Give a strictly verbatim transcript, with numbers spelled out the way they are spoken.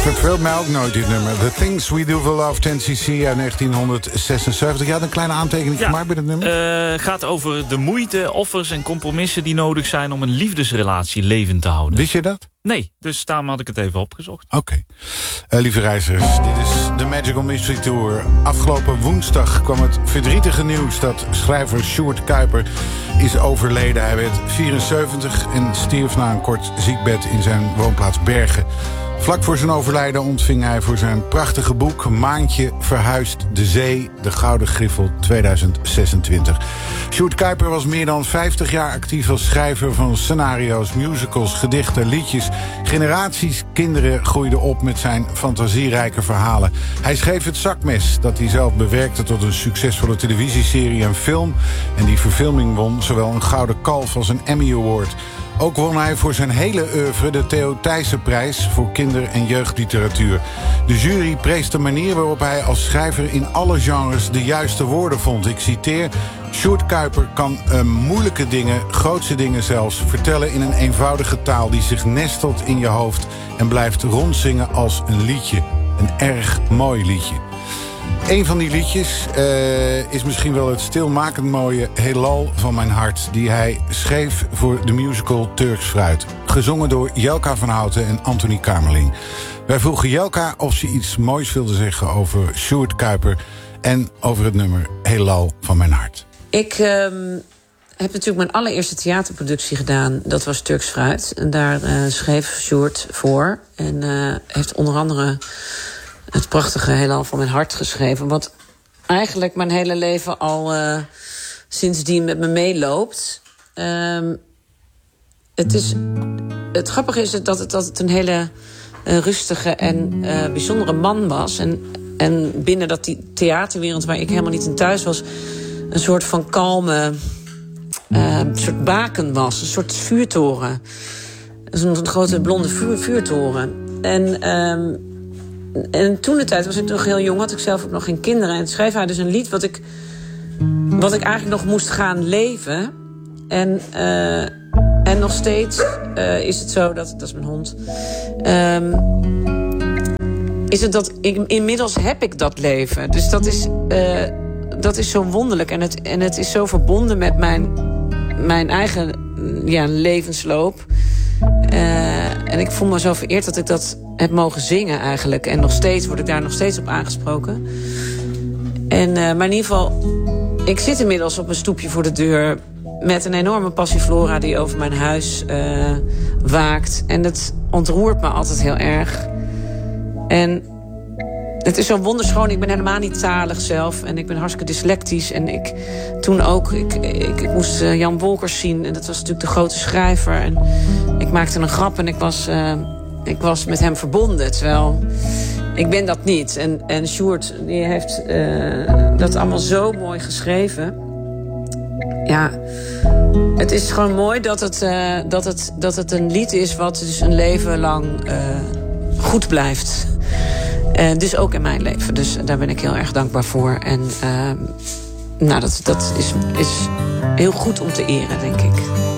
Verveelt mij ook nooit dit nummer. The Things We Do For Love, ten cc uit negentienhonderdzesenzeventig. Je had een kleine aantekening ja, gemaakt bij dit nummer? Het uh, gaat over de moeite, offers en compromissen die nodig zijn om een liefdesrelatie levend te houden. Wist je dat? Nee, dus daarom had ik het even opgezocht. Oké. Okay. Uh, lieve reizigers, dit is de Magical Mystery Tour. Afgelopen woensdag kwam het verdrietige nieuws dat schrijver Sjoerd Kuiper is overleden. Hij werd vierenzeventig en stierf na een kort ziekbed in zijn woonplaats Bergen. Vlak voor zijn overlijden ontving hij voor zijn prachtige boek Maantje verhuist de zee, de Gouden Griffel tweeduizend zesentwintig. Sjoerd Kuiper was meer dan vijftig jaar actief als schrijver van scenario's, musicals, gedichten, liedjes. Generaties kinderen groeiden op met zijn fantasierijke verhalen. Hij schreef Het Zakmes, dat hij zelf bewerkte tot een succesvolle televisieserie en film. En die verfilming won zowel een Gouden Kalf als een Emmy Award. Ook won hij voor zijn hele oeuvre de Theo Thijssenprijs voor kinder- en jeugdliteratuur. De jury prees de manier waarop hij als schrijver in alle genres de juiste woorden vond. Ik citeer: Sjoerd Kuiper kan uh, moeilijke dingen, grootse dingen zelfs, vertellen in een eenvoudige taal die zich nestelt in je hoofd en blijft rondzingen als een liedje. Een erg mooi liedje. Een van die liedjes uh, is misschien wel het stilmakend mooie Heelal van mijn hart, die hij schreef voor de musical Turks Fruit. Gezongen door Jelka van Houten en Anthony Kamerling. Wij vroegen Jelka of ze iets moois wilde zeggen over Sjoerd Kuiper en over het nummer Heelal van mijn hart. Ik uh, heb natuurlijk mijn allereerste theaterproductie gedaan. Dat was Turks Fruit. En daar uh, schreef Sjoerd voor. En uh, heeft onder andere het prachtige Heelal van mijn hart geschreven. Wat eigenlijk mijn hele leven al uh, sindsdien met me meeloopt. Um, het, is, het grappige is dat het, dat het een hele uh, rustige en uh, bijzondere man was. En, en binnen dat die theaterwereld waar ik helemaal niet in thuis was, een soort van kalme uh, soort baken was. Een soort vuurtoren. Zo'n grote blonde vuur, vuurtoren. En Um, En toen de tijd was ik nog heel jong, had ik zelf ook nog geen kinderen. En schreef hij dus een lied wat ik, wat ik eigenlijk nog moest gaan leven. En, uh, en nog steeds uh, is het zo, dat, dat is mijn hond. Um, is het dat ik, inmiddels heb ik dat leven. Dus dat is, uh, dat is zo wonderlijk. En het, en het is zo verbonden met mijn, mijn eigen ja, levensloop. Uh, en ik voel me zo vereerd dat ik dat heb mogen zingen eigenlijk. En nog steeds word ik daar nog steeds op aangesproken. En, uh, maar in ieder geval, ik zit inmiddels op een stoepje voor de deur met een enorme passiflora die over mijn huis uh, waakt. En dat ontroert me altijd heel erg. En het is zo wonderschoon. Ik ben helemaal niet talig zelf. En ik ben hartstikke dyslectisch. En ik toen ook, ik, ik, ik moest uh, Jan Wolkers zien. En dat was natuurlijk de grote schrijver. En ik maakte een grap en ik was, uh, ik was met hem verbonden. Terwijl, ik ben dat niet. En, en Sjoerd, die heeft uh, dat allemaal zo mooi geschreven. Ja, het is gewoon mooi dat het, uh, dat het, dat het een lied is wat dus een leven lang uh, goed blijft. Uh, dus ook in mijn leven. Dus daar ben ik heel erg dankbaar voor. En uh, nou, dat, dat is, is heel goed om te eren, denk ik.